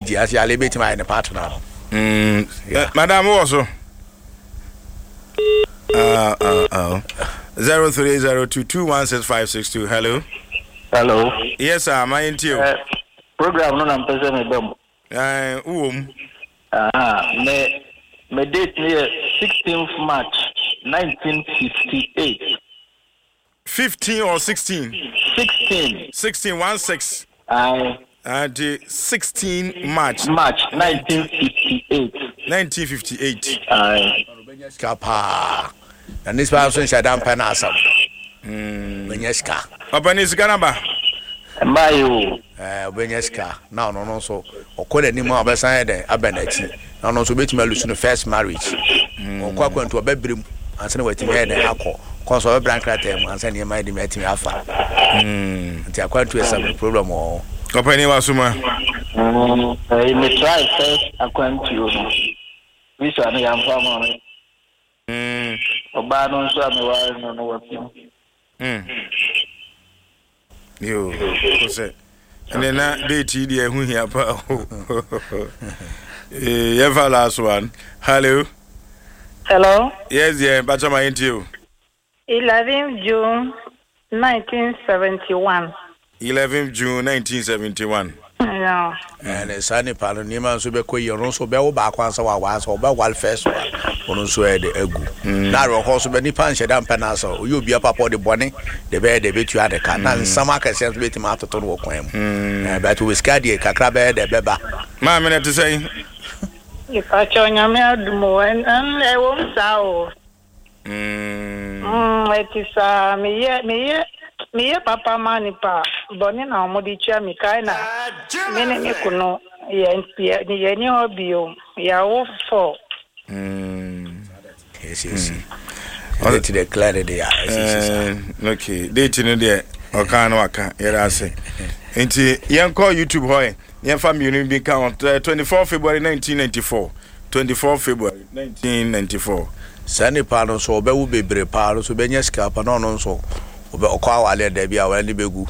already as you are liberating my partner. Madam also 0302216562. Hello. Yes sir, my into program no am pese me bem. Me date near 16th March 1958. 15 or 16? 16. 16. The 16 March 1958. 1958. Kapa. And this person said I'm penasam. Benyeska. Openisca number. Mayo. Benyeska. No so. Or call any more of a side Abenetti. No so bet me lose the first marriage. Or quite went to a bedroom and send away to me and alcohol. Console a blank at them and send your mind meeting alpha. Until I quite to some problem or. Company was summa. I may try first. I can't you. Which one I am from? Obano, so I'm no working. You, and then that date, dear, who here, ever last one. Hello. Hello. Yes, yeah, but I'm into you. 11 June 1971. 11 June 1971. Yeah. And a sunny palonima so be quay or so be back once a while, or by wild first one, so the egu. Now, also, many punch and penaso, you'll be up upon the bonnet, the bed, the bit you had a cat, and some market sends with him after to walk him. But with Scadi, Cacrabe, the beba. My minute to say, if I join your maid more and I won't sow. It is me, Papa Manipa, Bonina, Modicha, Mikaina, Menekuno, Yen Bio, Yao for. Yes. All to declare the okay, dating there, or can waka, Yerase. Into young call YouTube Hoy, young family be count 24 February 1994. 24 February 1994. Sunny Panos or Bewu be Palos, Benyaska, Panon so. Okwa wale de bia wale begu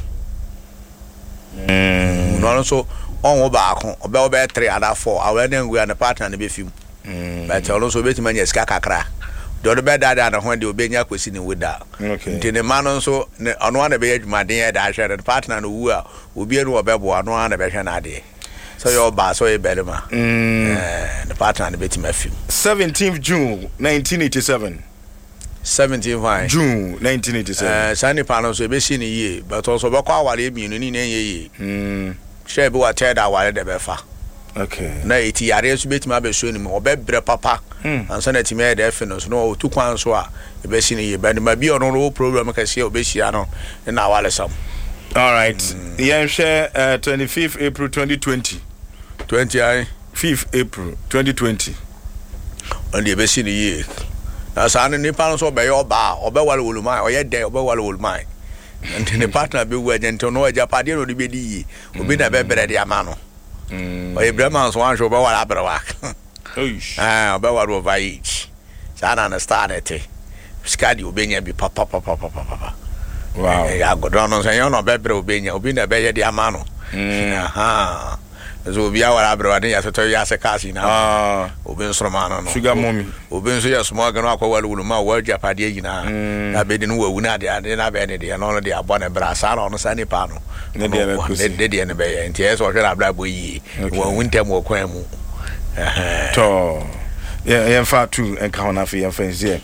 no so on ba akon obe 3 and 4 awale we and partner na be film but also beti manya ska kakra do do be dada na ho de obenya kwesi ni wida nti ne ma no so ne ono na be adwumaden ya da hwe de partner no wu a obi enu obebo ano na be hwe na de so your ba so e belema the partner na beti ma film 17th June 1987 17 June 1987. Sunny Panos, a bashing ye, but also Baka while you mean in ye. Share be what tear that while the befa. Okay. Nay, tea, I raised bit my bashing or bebre papa, and send it to me the finos, no, 2 pounds, a bashing ye, but my be on no problem, can see Obesiano, and now All right. Yeah, share 25th April 2020. 5th April 2020. On the bashing ye. As I need pounds or by your bar, or by what will my or yet day or by what will mine. And the partner be wed to know a Japadio de BD, who be a better at the Amano. Or a Brahman's one show about what Aberwak. About what over each. Sana understand it. Scadio being be papa. Wow, I got down on Sayon or Bebre being a better the Amano. Aha. So be our abroad as a toy as a casino. Oben Romano, sugar mommy. Oben so small and aqua will my word Japadina. I bid in Wuna, then I been and only the abonne brassan on a sunny panel. Did the bay and tears or I blab we winter more quemu. To yeah, far too and count off your friends here.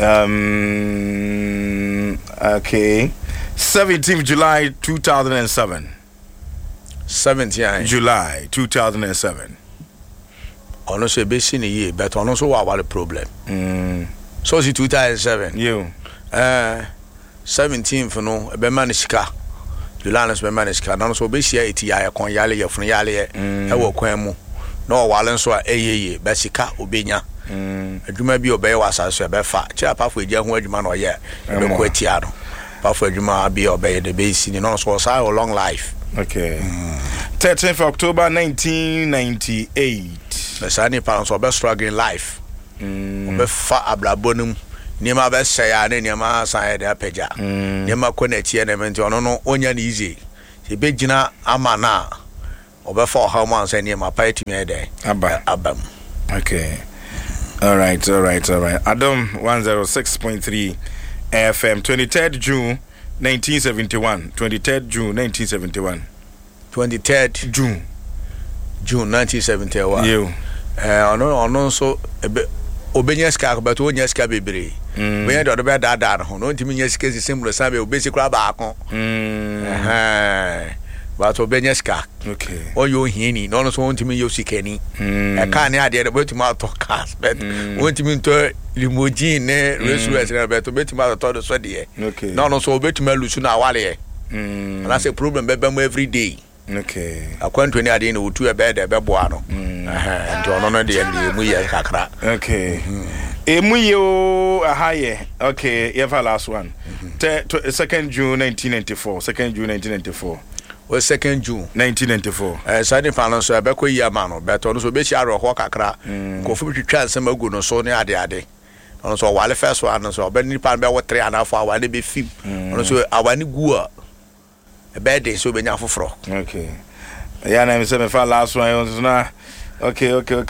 Okay, 17th July 2007. 17 July 2007. Honestly, be seen a year, but also what a problem. So it's 2007. You 17 for no, a Bemaniska. Julianus Bemaniska, and also be here at Yaya Con Yale from Yale, I will quemu. No, Wallen so a Bessica, Ubina. You may be obey was as a befa, chap up with young man or yet, no quetiano. Puff you might be obey the basin in also a long life. Okay. 13th October 1998. The Sunny Pounds of best struggling life. Fat ablabonum. Nima best say, I didn't my side a peja. Nima connect here and no onion easy. The big Amana. obefa how man say near my party me dey abam. Okay. All right. Adam 106.3 FM 23rd June 1971. 23rd June 1971. 23rd June 1971. You. Ono so obenya ska but onya ska bebre. We do be da ho no ntimi nya ska symbol sabe obesi kura ba akon. But obenya ska. Okay. Oyo hieni no so ntimi yo sikani. E ka ne ade betu ma to cars but ntimi to limousine ne restaurant na betu betu ma to so de. Okay. No so betu ma lusu na wale. And that's a problem be every day. Okay. Akwanto ni ade na otu e be de be boa no. Nti ono no de emu ye kakra. Okay. Emu yo ahaye. Okay, ever last one. 2nd June 1994. 2nd June 1994. Well, 2nd June 1994. Sani panel so be ko yia ma no but ono so be shi aro ho kakra. Ko fu twitwa nsem agu no so ne ade. Ono so wale first one so be ni pan be wo 3 and a half hour ne be film. Ono so awani gu a be dey so be nya foforo. Okay. Yeah, na me say me fa last one so na. Okay.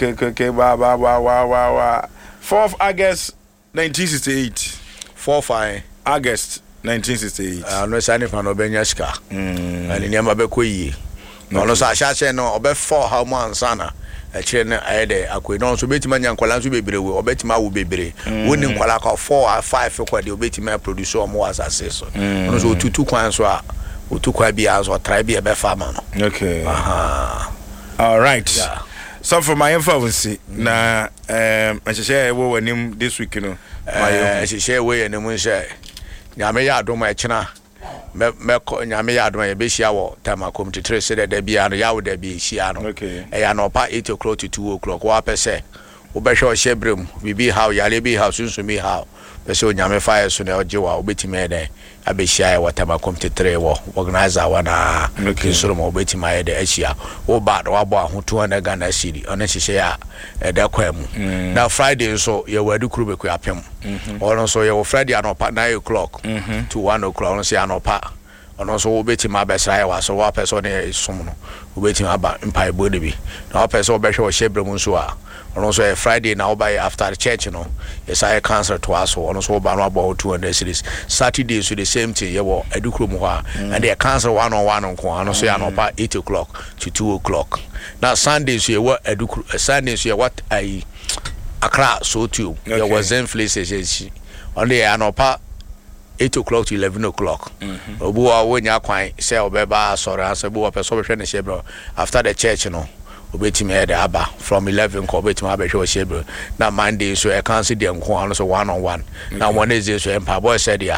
Wow. 4th August 1968. 4th August 1968. No sani panel be nya ska. Ani niam be ko yi. No so ahya no obe 4 how man sana. Kire na ayede akoi no so betima nya nkwala so bebre we obetima wo bebre woni nkwala ka 4 or 5 kwa de obetima produce o mo asase so no so tutu kwan so a otu kwa bia so try bia be farmer no. Okay. All right. Yeah. So for my influence na share wo wanim this week no my share we anim share nyame ya adom e kina me nyame ya adom e be hia wo time community tre se de bia no ya wo de bia hia no. Okay. E ya no pa 8 o'clock to 2 o'clock wa pese wo be hwe o shebrem bibi how yale bi how sunsumi how pese o nyame fire so na oje wa obetime de abehia e watama community tre wo organizer wana kisoro mo obetima e de ahia wo ba do abo ahoto na Ghana city ona hihye ya e da kwam na Friday so ye wadu kuru be ku apem ono so ye wo Friday anopa 9 o'clock to 1 o'clock ono so anopa ono so obetima be sra wa so wa person ne som no obetima aba mpai bode bi na wa person obehwe o shebrem so a ono so Friday na oba after the church no yes I cancel to us ono so oba no about 200 series Saturday so the same thing ye wo adukro mu ha and they cancel 1-on-1 nko ano so ya no pa 8 o'clock to 2 o'clock now Sunday so ye wo adukro Sunday so ye what I Accra so too there was inflation on the anopa 8 o'clock to 11 o'clock. Obu a wonya kwan say obeba sorry answer bu person be hwe ne shebro after the church no obetimi head aba from 11 ko obetimi aba hwe shebro na Monday so e cancel dem ko ano so 1-on-1 na Wednesday so empa boy said yeah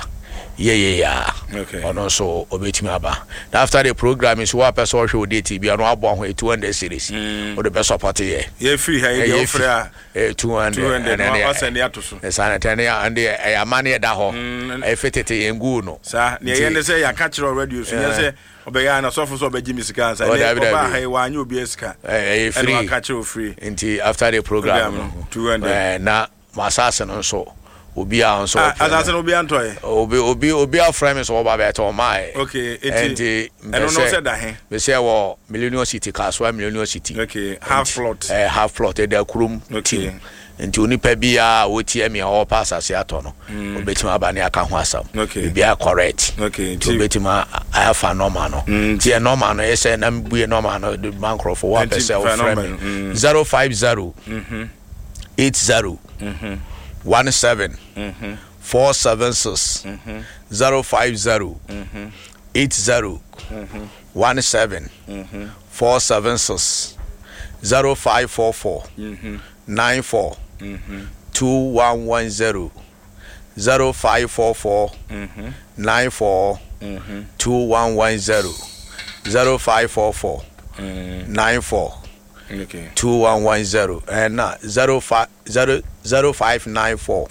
okay ono so obetimi aba na after the program is what person hwe date bi ano abo ho 200 series o the best support ye free ha ye offer a 200 and then send ya to so sana tane ya and e amane da ho e fetete yengu no sa ne ye ne say ya catch radio so ye say obeya na so for beji misika sa ne oba ha wa anya obi esika free and catch free until after the program 200 na masasa no so obi a so asase no obi antoy obi a frame so oba beto mai okay and no said that he we say wo Millennium City Kaswa Millennium City okay half plot e da kurum okay nti onipa bia woti emi a pass asase ato no obetima aba ne aka ho asam bia correct okay nti obetima afa normal no ti normal no ese na mbue normal no the bankro for 1% of frame 050 80 17 476 050 80 17 476 0544 94 2110 0544 94 2110 0544 94 2110 and 0594 0594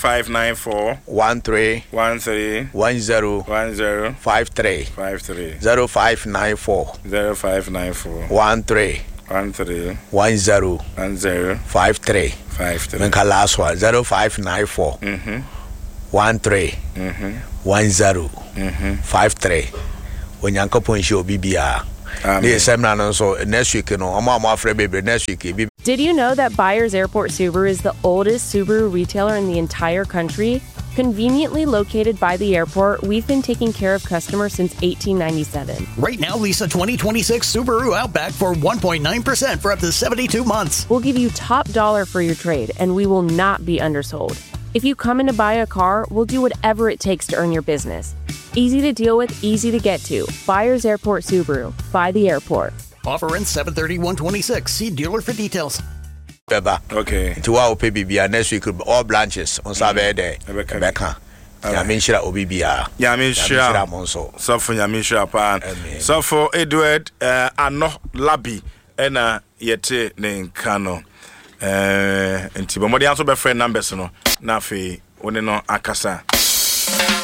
13 10 53 0594 13 10 53 Menka last one 0594 13 10 53 Onyankopon shi obibia The seminar also next week, you know, I'm afraid baby next week. Did you know that Byers Airport Subaru is the oldest Subaru retailer in the entire country? Conveniently located by the airport, we've been taking care of customers since 1897. Right now, lease a 2026 Subaru Outback for 1.9% for up to 72 months. We'll give you top dollar for your trade, and we will not be undersold. If you come in to buy a car, we'll do whatever it takes to earn your business. Easy to deal with, easy to get to. Byers Airport Subaru. By the airport. Offer ends 7/30/126. See dealer for details. Okay. To our PBB next week, all branches on Saturday. Rebecca. Yamishra Obibia. Yamishra Monso. So for Yamishra Pan. So for Edward, Ano Labi, Ena Yete Nenkano. And Tibomodi also be friend numbers no. Nafi, Oneno Akasa.